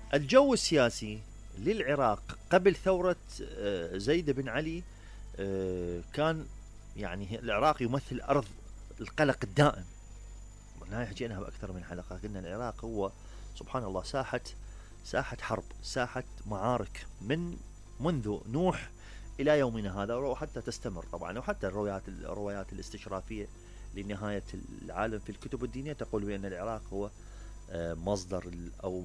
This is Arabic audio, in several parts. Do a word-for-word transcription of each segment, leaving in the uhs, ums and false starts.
الجو السياسي للعراق قبل ثورة زيد بن علي كان يعني العراق يمثل أرض القلق الدائم. هاي حكيناها بأكثر من حلقة، قلنا العراق هو سبحان الله ساحة ساحة حرب، ساحة معارك من منذ نوح إلى يومنا هذا، وحتى تستمر طبعا. وحتى الروايات الروايات الاستشرافية لنهاية العالم في الكتب الدينية تقول بأن العراق هو مصدر أو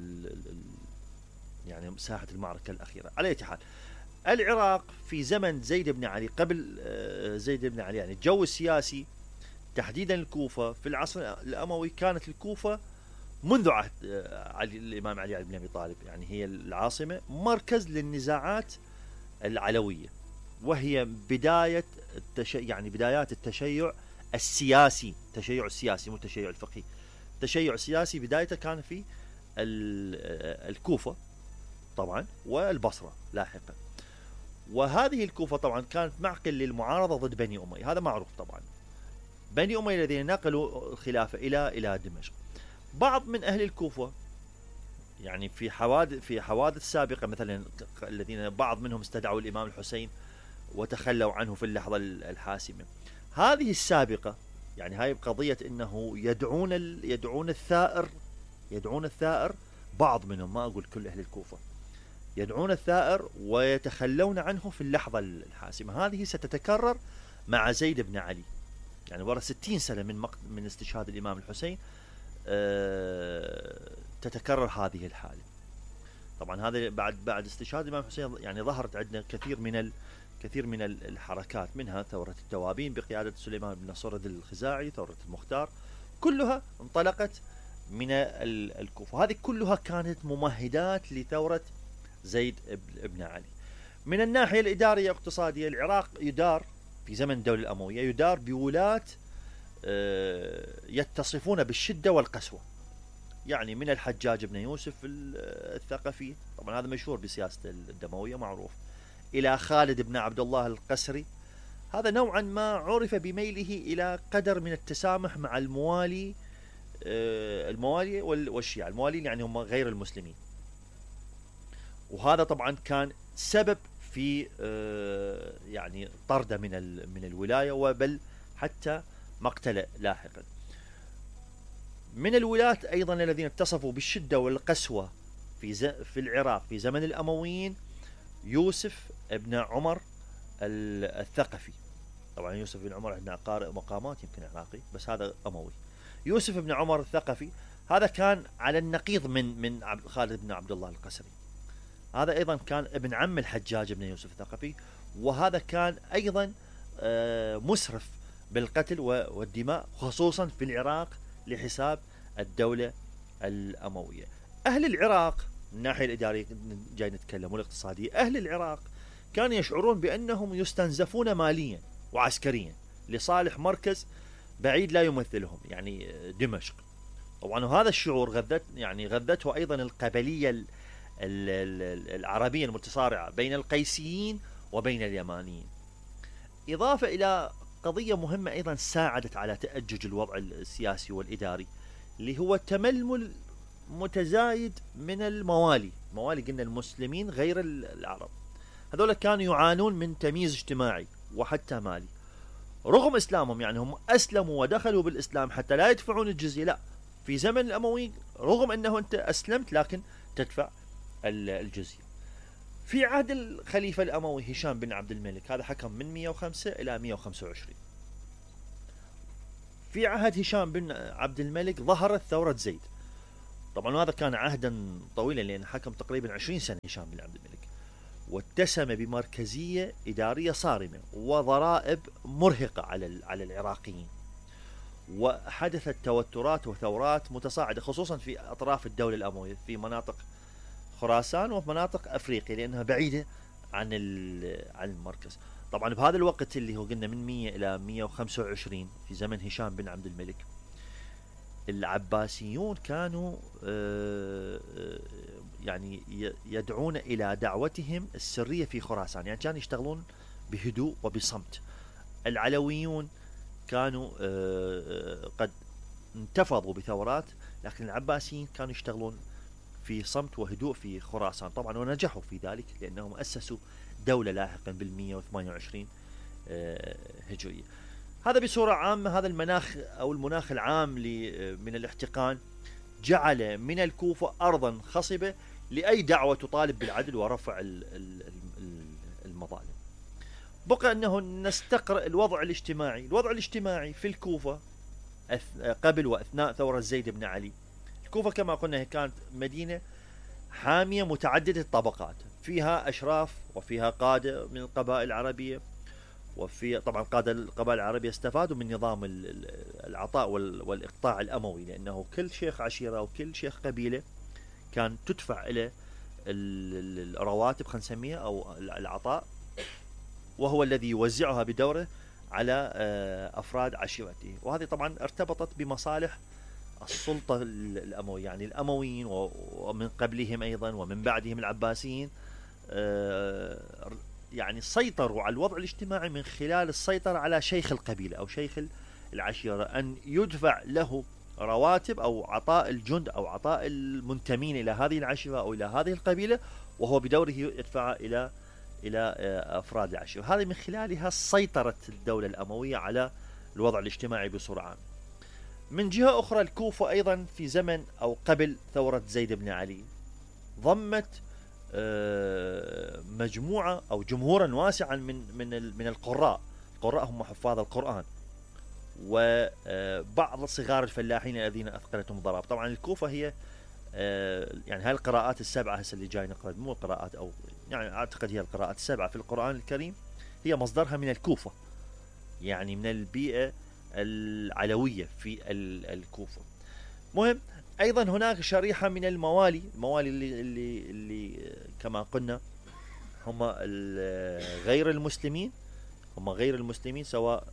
يعني ساحة المعركة الأخيرة. على أي حال، العراق في زمن زيد بن علي، قبل زيد بن علي، يعني الجو السياسي تحديدا الكوفة في العصر الأموي، كانت الكوفة منذ عهد علي الإمام علي بن أبي طالب يعني هي العاصمة، مركز للنزاعات العلوية، وهي بداية التشيع، يعني بدايات التشيع السياسي، التشيع السياسي مو التشيع الفقهي. التشيع السياسي بدايته كان في الكوفة طبعا والبصرة لاحقا. وهذه الكوفة طبعا كانت معقل للمعارضة ضد بني أمية، هذا معروف طبعا. بني أمية الذين نقلوا الخلافة إلى إلى دمشق. بعض من أهل الكوفة يعني في حوادث في حوادث سابقة، مثلا الذين بعض منهم استدعوا الإمام الحسين وتخلوا عنه في اللحظة الحاسمة. هذه السابقة يعني هاي قضية إنه يدعون يدعون الثائر يدعون الثائر بعض منهم، ما أقول كل أهل الكوفة، يدعون الثائر ويتخلون عنه في اللحظة الحاسمة. هذه ستتكرر مع زيد بن علي، يعني ورا ستين سنة من مقت من استشهاد الإمام الحسين أه تتكرر هذه الحالة. طبعا هذا بعد بعد استشهاد الإمام الحسين يعني ظهرت عندنا كثير من ال كثير من الحركات، منها ثورة التوابين بقيادة سليمان بن نصر الخزاعي، ثورة المختار، كلها انطلقت من الكوفة. هذه كلها كانت ممهدات لثورة زيد بن علي. من الناحية الإدارية والاقتصادية، العراق يدار في زمن الدولة الأموية يدار بولاة يتصفون بالشدة والقسوة، يعني من الحجاج بن يوسف الثقفي، طبعا هذا مشهور بسياسة الدموية معروف، إلى خالد بن عبد الله القسري، هذا نوعا ما عرف بميله إلى قدر من التسامح مع الموالي الموالي والشيعة، الموالين يعني هم غير المسلمين. وهذا طبعا كان سبب في يعني طرده من من الولاية، وبل حتى مقتله لاحقا. من الولاة أيضا الذين اتصفوا بالشدة والقسوة في في العراق في زمن الأمويين يوسف ابن عمر الثقفي. طبعا يوسف بن عمر عندنا قارئ مقامات يمكن عراقي، بس هذا أموي. يوسف بن عمر الثقفي هذا كان على النقيض من من خالد بن عبد الله القسري. هذا أيضا كان ابن عم الحجاج بن يوسف الثقفي، وهذا كان أيضا مسرف بالقتل والدماء خصوصا في العراق لحساب الدولة الأموية. أهل العراق من الناحية الإدارية جاي نتكلم والاقتصادية، أهل العراق كانوا يشعرون بأنهم يستنزفون ماليا وعسكريا لصالح مركز بعيد لا يمثلهم، يعني دمشق. طبعا وهذا الشعور غذت يعني غذته أيضا القبلية العربية المتصارعة بين القيسيين وبين اليمانيين، إضافة إلى قضية مهمة أيضا ساعدت على تأجج الوضع السياسي والإداري، اللي هو تململ متزايد من الموالي. موالي قلنا المسلمين غير العرب، هذول كانوا يعانون من تمييز اجتماعي وحتى مالي رغم إسلامهم، يعني هم أسلموا ودخلوا بالإسلام حتى لا يدفعون الجزية. لا، في زمن الأمويين رغم أنه أنت أسلمت لكن تدفع الجزية. في عهد الخليفة الأموي هشام بن عبد الملك، هذا حكم من مئة وخمسة إلى مئة وخمسة وعشرين. في عهد هشام بن عبد الملك ظهرت ثورة زيد. طبعا هذا كان عهدا طويلا لأن حكم تقريبا عشرين سنة هشام بن عبد الملك، واتسم بمركزية إدارية صارمة وضرائب مرهقة على على العراقيين، وحدثت توترات وثورات متصاعدة خصوصا في أطراف الدولة الأموية في مناطق خراسان وفي مناطق أفريقيا لأنها بعيدة عن عن المركز. طبعا بهذا الوقت اللي هو قلنا من مئة إلى مئة وخمسة وعشرين في زمن هشام بن عبد الملك، العباسيون كانوا يعني يدعون إلى دعوتهم السرية في خراسان، يعني كانوا يشتغلون بهدوء وبصمت. العلويون كانوا قد انتفضوا بثورات، لكن العباسيين كانوا يشتغلون في صمت وهدوء في خراسان طبعا، ونجحوا في ذلك لأنهم أسسوا دولة لاحقا بالمئة وثمانية وعشرين هجرية. هذا بصورة عامة. هذا المناخ أو المناخ العام من الاحتقان جعل من الكوفة أرضا خصبة لأي دعوة تطالب بالعدل ورفع المظالم. بقى أنه نستقرأ الوضع الاجتماعي. الوضع الاجتماعي في الكوفة قبل وأثناء ثورة زيد بن علي. الكوفة كما قلنا هي كانت مدينة حامية متعددة الطبقات، فيها أشراف وفيها قادة من القبائل العربية، وفي طبعا قادة القبائل العربية استفادوا من نظام العطاء والإقطاع الأموي، لأنه كل شيخ عشيرة وكل شيخ قبيلة كان تدفع إلى الرواتب خلينا نسميها أو العطاء، وهو الذي يوزعها بدوره على أفراد عشيرته. وهذه طبعا ارتبطت بمصالح السلطة الأموية، يعني الأمويين ومن قبلهم أيضا ومن بعدهم العباسيين يعني سيطروا على الوضع الاجتماعي من خلال السيطرة على شيخ القبيلة أو شيخ العشيرة، أن يدفع له رواتب أو عطاء الجند أو عطاء المنتمين إلى هذه العشيرة أو إلى هذه القبيلة، وهو بدوره يدفع إلى إلى أفراد العشيرة. هذه من خلالها سيطرت الدولة الأموية على الوضع الاجتماعي بصورة عامة. من جهة أخرى الكوفة أيضا في زمن أو قبل ثورة زيد بن علي ضمت مجموعة أو جمهورا واسعا من من من القراء. القراء هم حفاظ القرآن وبعض صغار الفلاحين الذين أثقلتهم الضرائب. طبعا الكوفة هي يعني هاي القراءات السبعة هسه اللي جاي نقرأ، مو القراءات أو يعني أعتقد هي القراءات السبعة في القرآن الكريم هي مصدرها من الكوفة، يعني من البيئة العلوية في الكوفة. مهم أيضا هناك شريحة من الموالي، الموالي اللي, اللي, اللي كما قلنا هم غير المسلمين، هم غير المسلمين سواء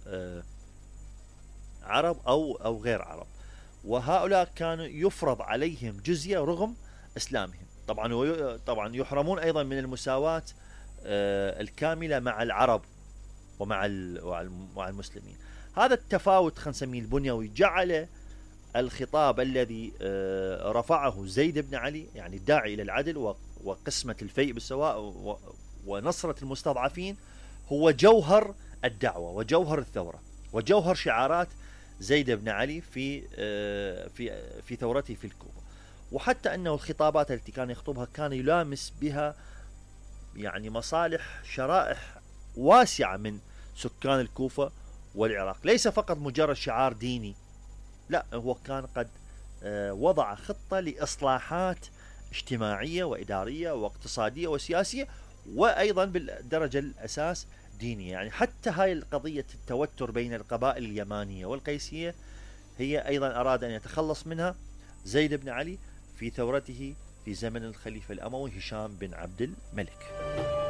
عرب أو أو غير عرب، وهؤلاء كانوا يفرض عليهم جزية رغم إسلامهم. طبعا طبعا يحرمون أيضا من المساواة الكاملة مع العرب ومع مع المسلمين. هذا التفاوت خلينا نسميه البنيوي جعل الخطاب الذي رفعه زيد بن علي، يعني الداعي إلى العدل وقسمة الفيء بالسواء ونصرة المستضعفين، هو جوهر الدعوة وجوهر الثورة وجوهر شعارات زيد بن علي في في في ثورته في الكوفة. وحتى أنه الخطابات التي كان يخطبها كان يلامس بها يعني مصالح شرائح واسعة من سكان الكوفة والعراق، ليس فقط مجرد شعار ديني، لا هو كان قد وضع خطة لإصلاحات اجتماعية وإدارية واقتصادية وسياسية، وأيضا بالدرجة الأساس دينية. يعني حتى هاي القضية التوتر بين القبائل اليمانية والقيسية هي أيضا أراد أن يتخلص منها زيد بن علي في ثورته في زمن الخليفة الأموي هشام بن عبد الملك.